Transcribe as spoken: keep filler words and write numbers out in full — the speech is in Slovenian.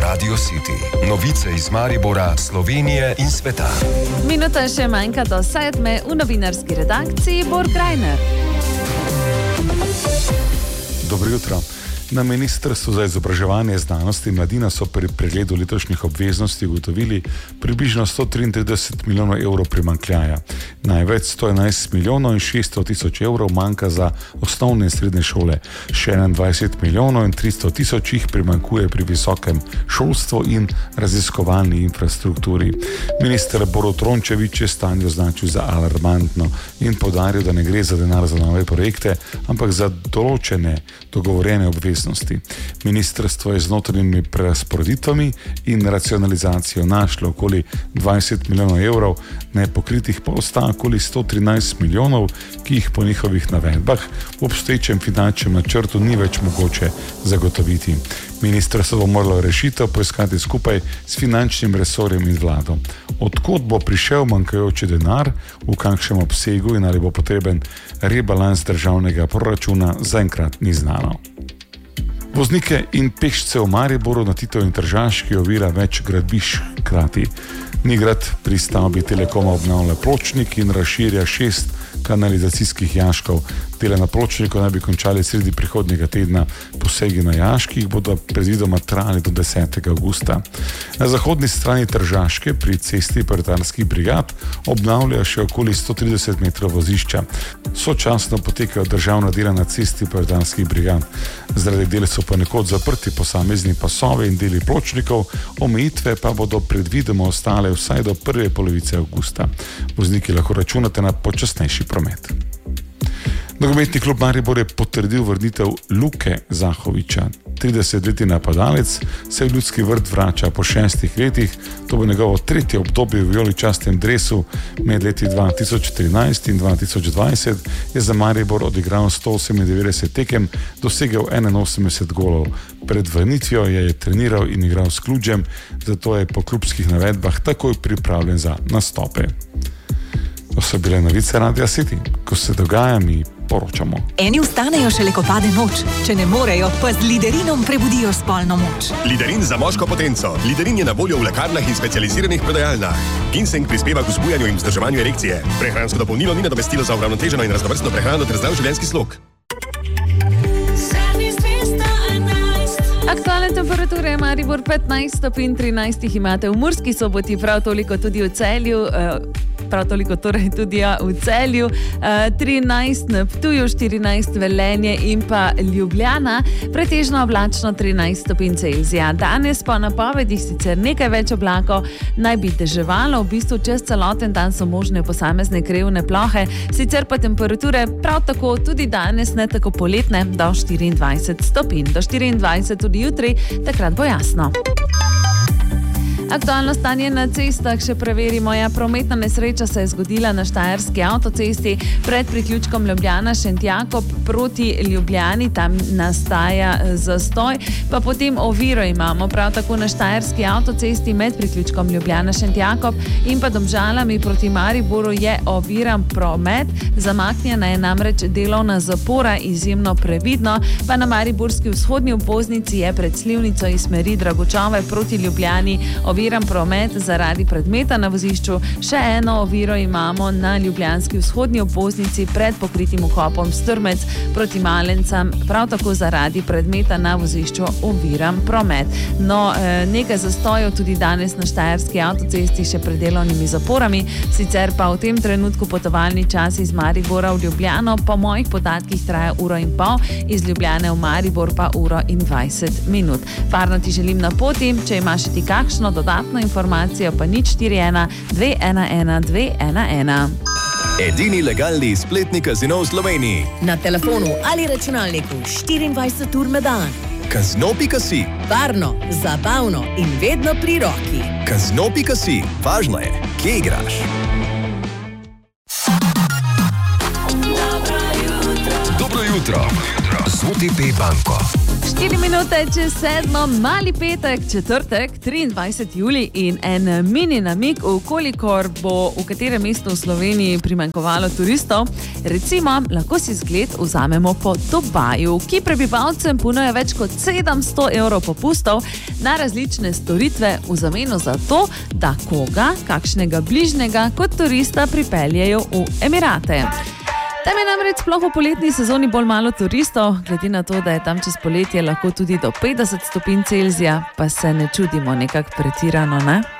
Radio City. Novice iz Maribora, Slovenije in sveta. Minuta še manjka do sedme, v novinarski redakciji Bor Krajner. Dobro jutro. Na Ministrstvu za izobraževanje, znanost in mladina so pri pregledu letošnjih obveznosti ugotovili približno sto triintrideset milijonov evrov primanjkljaja. Največ sto enajst milijonov in šeststo tisoč evrov manjka za osnovne in srednje šole. Še enaindvajset milijonov in tristo tisoč jih primanjkuje pri visokem šolstvu in raziskovalni infrastrukturi. Minister Borut Rončević je stanje označil za alarmantno in poudaril, da ne gre za denar za nove projekte, ampak za določene dogovorjene obveznosti. Ministrstvo je z notranjimi prerazporeditvami in racionalizacijo našlo okoli dvajset milijonov evrov, nepokritih pa ostaja okoli sto trinajst milijonov, ki jih po njihovih navedbah v obstoječem finančnem načrtu ni več mogoče zagotoviti. Ministrstvo bo moralo rešitev poiskati skupaj s finančnim resorjem in vlado. Odkot bo prišel manjkajoči denar, v kakšnem obsegu in ali bo potreben rebalans državnega proračuna, zaenkrat ni znano. Voznike in pešce v Mariboru na Titovi in Tržaški ovira več gradbišč hkrati. Nigrad pri stavbi Telekoma obnavlja pločnik in razširja šest kanalizacijskih jaškov. Dela na pločniku naj bi končali sredi prihodnjega tedna. Posegi na jaških bodo predvidoma trajali do desetega avgusta. Na zahodni strani Tržaške pri cesti Proletarskih brigad obnavljajo še okoli sto trideset metrov vozišča. Sočasno potekajo državna dela na cesti Proletarskih brigad. Zaradi del so ponekod zaprti posamezni pasovi in deli pločnikov, omejitve pa bodo predvidoma ostale vsaj do prve polovice avgusta. Vozniki lahko računate na počasnejši promet. Nogometni klub Maribor je potrdil vrnitev Luke Zahovića. tridesetletni napadalec se v Ljudski vrt vrača po šestih letih. To bo njegovo tretje obdobje v vijoličastem dresu. Med leti dva tisoč trinajst in dva tisoč dvajset je za Maribor odigral sto osemindevetdeset tekem, dosegel enainosemdeset golov. Pred vrnitvijo je treniral in igral s Kludžem, zato je po klubskih navedbah takoj pripravljen za nastope. To so bile novice Radia City. Ko se dogaja, mi poročamo. Eni vstanejo šele, ko pade noč. Če ne morejo, pa z Liderinom prebudijo spolno moč. Liderin za moško potenco. Liderin je na voljo v lekarnah in specializiranih prodajalnah. Ginseng prispeva k vzbujanju in vzdrževanju erekcije. Prehransko dopolnilo ni nadomestilo za uravnoteženo in raznovrstno prehrano ter zdrav življenjski slog. Aktualne temperature je Maribor petnajst stopinj, trinajst jih imate v Murski Soboti, prav toliko tudi v Celju, prav toliko torej tudi v Celju, trinajst na Ptuju, štirinajst Velenje in pa Ljubljana, pretežno oblačno trinajst stopinj Celzija. Danes po napovedih sicer nekaj več oblakov, naj bi deževalo, v bistvu čez celoten dan so možne posamezne krevne plohe, sicer pa temperature prav tako tudi danes ne tako poletne, do štiriindvajset stopinj, do štiriindvajset tudi jutri, takrat bo jasno. Aktualno stanje na cestah še preverimo. Ja, prometna nesreča se je zgodila na štajerski avtocesti pred priključkom Ljubljana-Šentjakob proti Ljubljani, tam nastaja zastoj, pa potem oviro imamo prav tako na štajerski avtocesti med priključkom Ljubljana-Šentjakob in pa Domžalami proti Mariboru je oviran promet, zamaknjena je namreč delovna zapora, izjemno previdno, pa na mariborski vzhodni obvoznici je pred Slivnico iz smeri Dragočove proti Ljubljani oviran promet zaradi predmeta na vozišču. Še eno oviro imamo na ljubljanski vzhodni obvoznici pred pokritim vhopom Strmec proti Malencam, prav tako zaradi predmeta na vozišču oviran promet. No, nekaj zastojev tudi danes na štajerski avtocesti še pred delovnimi zaporami, sicer pa v tem trenutku potovalni čas iz Maribora v Ljubljano po mojih podatkih traja uro in pol, iz Ljubljane v Maribor pa uro in dvajset minut. Varno ti želim na poti, če imaš ti kakšno dodatno informacijo, pa nič štiri ena dve ena ena dve ena ena. Edini legalni spletni kazino v Sloveniji. Na telefonu ali računalniku štiriindvajset ur na dan. Kazino pika si. Varno, zabavno in vedno pri roki. Kazino pika si. Važno je, kje igraš. Dobro jutro. Z O T P banko. štiri minute čez sedmo, mali petek, četrtek, triindvajseti julij in en mini namig, ukolikor bo v katerem mestu v Sloveniji primanjkovalo turistov. Recimo, lahko si zgled vzamemo po Dubaju, ki prebivalcem ponuja več kot sedemsto evrov popustov na različne storitve v zameno za to, da koga, kakšnega bližnjega kot turista pripeljejo v Emirate. Tam je namreč sploh v poletni sezoni bolj malo turistov, glede na to, da je tam čez poletje lahko tudi do petdeset stopinj Celzija, pa se ne čudimo nekako pretirano, ne?